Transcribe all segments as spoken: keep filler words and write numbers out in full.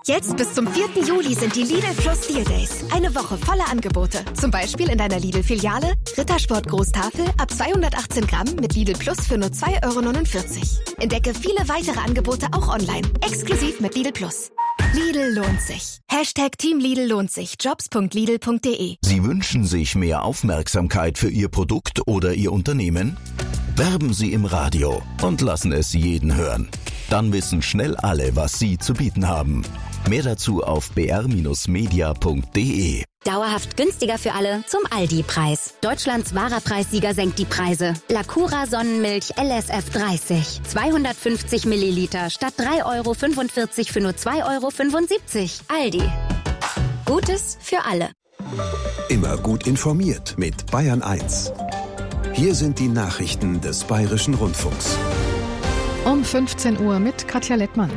Jetzt bis zum vierten Juli sind die Lidl Plus Deal Days. Eine Woche voller Angebote. Zum Beispiel in deiner Lidl-Filiale Rittersport Großtafel ab zweihundertachtzehn Gramm mit Lidl Plus für nur zwei Euro neunundvierzig. Entdecke viele weitere Angebote auch online. Exklusiv mit Lidl Plus. Lidl lohnt sich. Hashtag Team Lidl lohnt sich. Jobs punkt lidl punkt de. Sie wünschen sich mehr Aufmerksamkeit für Ihr Produkt oder Ihr Unternehmen? Werben Sie im Radio und lassen es jeden hören. Dann wissen schnell alle, was Sie zu bieten haben. Mehr dazu auf b r Bindestrich media punkt de. Dauerhaft günstiger für alle zum Aldi-Preis. Deutschlands wahrer Preissieger senkt die Preise. Lacura Sonnenmilch L S F dreißig. zweihundertfünfzig Milliliter statt drei Euro fünfundvierzig für nur zwei Euro fünfundsiebzig. Aldi. Gutes für alle. Immer gut informiert mit Bayern eins. Hier sind die Nachrichten des Bayerischen Rundfunks. Um fünfzehn Uhr mit Katja Lettmann.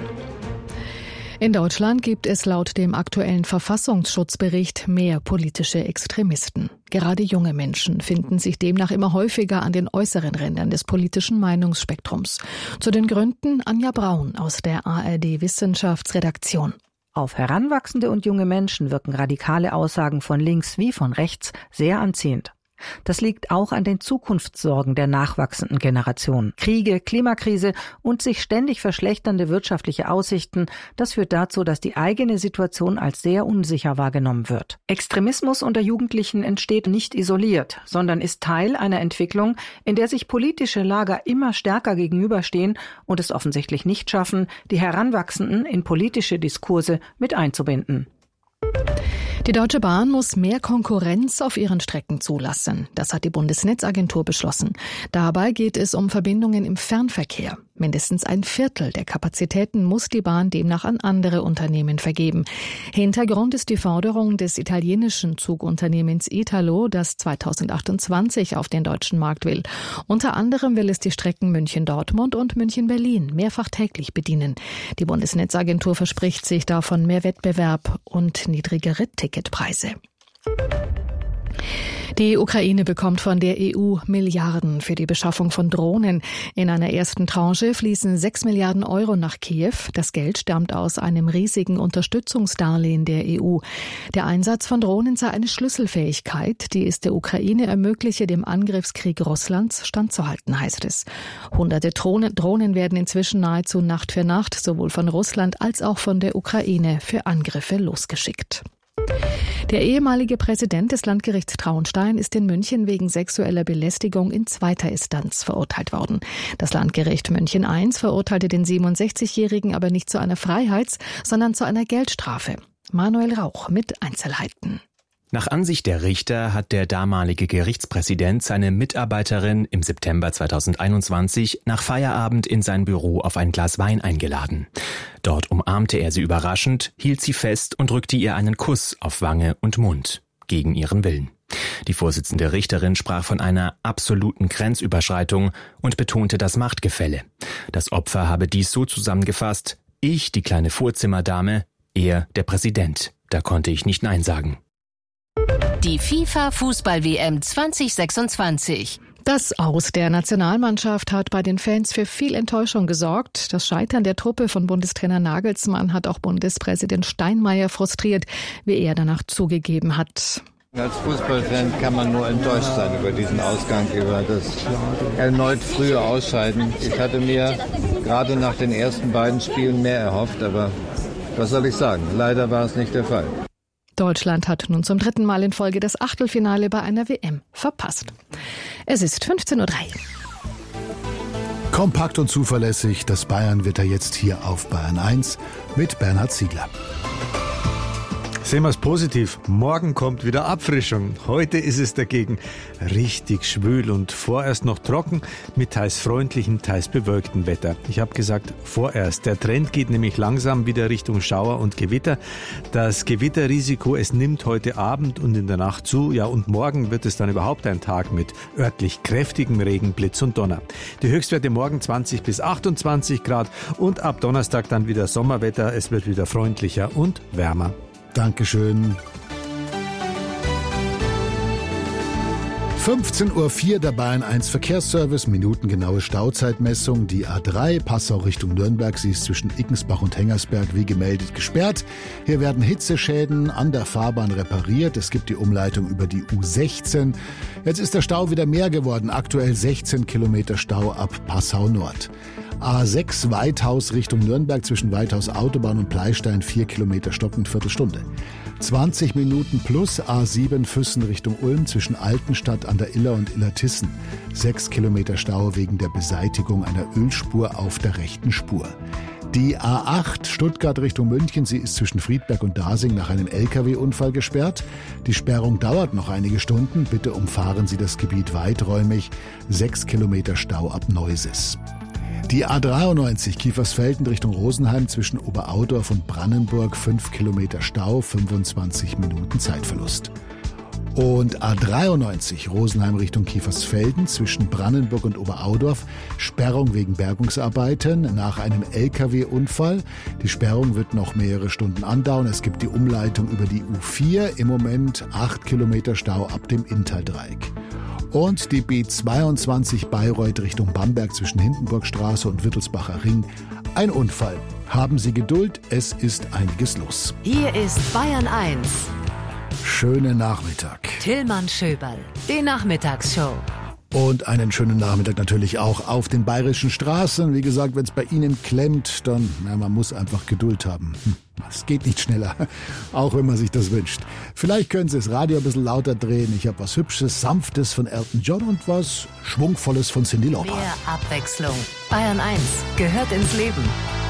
In Deutschland gibt es laut dem aktuellen Verfassungsschutzbericht mehr politische Extremisten. Gerade junge Menschen finden sich demnach immer häufiger an den äußeren Rändern des politischen Meinungsspektrums. Zu den Gründen Anja Braun aus der A R D-Wissenschaftsredaktion. Auf Heranwachsende und junge Menschen wirken radikale Aussagen von links wie von rechts sehr anziehend. Das liegt auch an den Zukunftssorgen der nachwachsenden Generation. Kriege, Klimakrise und sich ständig verschlechternde wirtschaftliche Aussichten, das führt dazu, dass die eigene Situation als sehr unsicher wahrgenommen wird. Extremismus unter Jugendlichen entsteht nicht isoliert, sondern ist Teil einer Entwicklung, in der sich politische Lager immer stärker gegenüberstehen und es offensichtlich nicht schaffen, die Heranwachsenden in politische Diskurse mit einzubinden. Die Deutsche Bahn muss mehr Konkurrenz auf ihren Strecken zulassen. Das hat die Bundesnetzagentur beschlossen. Dabei geht es um Verbindungen im Fernverkehr. Mindestens ein Viertel der Kapazitäten muss die Bahn demnach an andere Unternehmen vergeben. Hintergrund ist die Forderung des italienischen Zugunternehmens Italo, das zweitausendachtundzwanzig auf den deutschen Markt will. Unter anderem will es die Strecken München-Dortmund und München-Berlin mehrfach täglich bedienen. Die Bundesnetzagentur verspricht sich davon mehr Wettbewerb und niedrigere Ticketpreise. Die Ukraine bekommt von der E U Milliarden für die Beschaffung von Drohnen. In einer ersten Tranche fließen sechs Milliarden Euro nach Kiew. Das Geld stammt aus einem riesigen Unterstützungsdarlehen der E U. Der Einsatz von Drohnen sei eine Schlüsselfähigkeit, die es der Ukraine ermögliche, dem Angriffskrieg Russlands standzuhalten, heißt es. Hunderte Drohnen werden inzwischen nahezu Nacht für Nacht sowohl von Russland als auch von der Ukraine für Angriffe losgeschickt. Der ehemalige Präsident des Landgerichts Traunstein ist in München wegen sexueller Belästigung in zweiter Instanz verurteilt worden. Das Landgericht München eins verurteilte den siebenundsechzigjährigen aber nicht zu einer Freiheits-, sondern zu einer Geldstrafe. Manuel Rauch mit Einzelheiten. Nach Ansicht der Richter hat der damalige Gerichtspräsident seine Mitarbeiterin im September zweitausendeinundzwanzig nach Feierabend in sein Büro auf ein Glas Wein eingeladen. Dort umarmte er sie überraschend, hielt sie fest und drückte ihr einen Kuss auf Wange und Mund, gegen ihren Willen. Die Vorsitzende Richterin sprach von einer absoluten Grenzüberschreitung und betonte das Machtgefälle. Das Opfer habe dies so zusammengefasst: Ich, die kleine Vorzimmerdame, er, der Präsident. Da konnte ich nicht Nein sagen. Die FIFA-Fußball-W M zwanzig sechsundzwanzig. Das Aus der Nationalmannschaft hat bei den Fans für viel Enttäuschung gesorgt. Das Scheitern der Truppe von Bundestrainer Nagelsmann hat auch Bundespräsident Steinmeier frustriert, wie er danach zugegeben hat. Als Fußballfan kann man nur enttäuscht sein über diesen Ausgang, über das erneut frühe Ausscheiden. Ich hatte mir gerade nach den ersten beiden Spielen mehr erhofft, aber was soll ich sagen? Leider war es nicht der Fall. Deutschland hat nun zum dritten Mal in Folge das Achtelfinale bei einer W M verpasst. Es ist fünfzehn Uhr drei. Kompakt und zuverlässig, das Bayern-Wetter jetzt hier auf Bayern eins mit Bernhard Ziegler. Sehen wir es positiv. Morgen kommt wieder Abfrischung. Heute ist es dagegen richtig schwül und vorerst noch trocken mit teils freundlichem, teils bewölktem Wetter. Ich habe gesagt vorerst. Der Trend geht nämlich langsam wieder Richtung Schauer und Gewitter. Das Gewitterrisiko, es nimmt heute Abend und in der Nacht zu. Ja, und morgen wird es dann überhaupt ein Tag mit örtlich kräftigem Regen, Blitz und Donner. Die Höchstwerte morgen zwanzig bis achtundzwanzig Grad und ab Donnerstag dann wieder Sommerwetter. Es wird wieder freundlicher und wärmer. Dankeschön. fünfzehn Uhr vier der Bayern eins Verkehrsservice, minutengenaue Stauzeitmessung. Die A drei Passau Richtung Nürnberg, sie ist zwischen Ickensbach und Hengersberg wie gemeldet gesperrt. Hier werden Hitzeschäden an der Fahrbahn repariert. Es gibt die Umleitung über die U sechzehn. Jetzt ist der Stau wieder mehr geworden. Aktuell sechzehn Kilometer Stau ab Passau Nord. A sechs Weithaus Richtung Nürnberg zwischen Weithaus Autobahn und Pleistein vier Kilometer stockend Viertelstunde. zwanzig Minuten plus A sieben Füssen Richtung Ulm zwischen Altenstadt an der Iller und Illertissen. sechs Kilometer Stau wegen der Beseitigung einer Ölspur auf der rechten Spur. Die A acht Stuttgart Richtung München, sie ist zwischen Friedberg und Dasing nach einem L K W-Unfall gesperrt. Die Sperrung dauert noch einige Stunden. Bitte umfahren Sie das Gebiet weiträumig. sechs Kilometer Stau ab Neuses. Die A dreiundneunzig Kiefersfelden Richtung Rosenheim zwischen Oberaudorf und Brannenburg, fünf Kilometer Stau, fünfundzwanzig Minuten Zeitverlust. Und A dreiundneunzig Rosenheim Richtung Kiefersfelden zwischen Brannenburg und Oberaudorf, Sperrung wegen Bergungsarbeiten nach einem L K W-Unfall. Die Sperrung wird noch mehrere Stunden andauern. Es gibt die Umleitung über die U vier, im Moment acht Kilometer Stau ab dem Inntal-Dreieck. Und die B zweiundzwanzig Bayreuth Richtung Bamberg zwischen Hindenburgstraße und Wittelsbacher Ring. Ein Unfall. Haben Sie Geduld, es ist einiges los. Hier ist Bayern eins. Schönen Nachmittag. Tillmann Schöberl, die Nachmittagsshow. Und einen schönen Nachmittag natürlich auch auf den bayerischen Straßen. Wie gesagt, wenn es bei Ihnen klemmt, dann, na, man muss einfach Geduld haben. Es geht nicht schneller, auch wenn man sich das wünscht. Vielleicht können Sie das Radio ein bisschen lauter drehen. Ich habe was Hübsches, Sanftes von Elton John und was Schwungvolles von Cyndi Lauper. Mehr Abwechslung. Bayern eins gehört ins Leben.